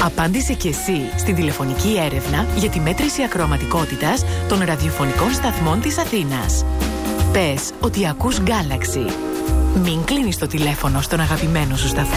Απάντησε και εσύ στην τηλεφωνική έρευνα για τη μέτρηση ακροαματικότητας των ραδιοφωνικών σταθμών της Αθήνας. Πες ότι ακούς Galaxy. Μην κλείνεις το τηλέφωνο στον αγαπημένο σου σταθμό.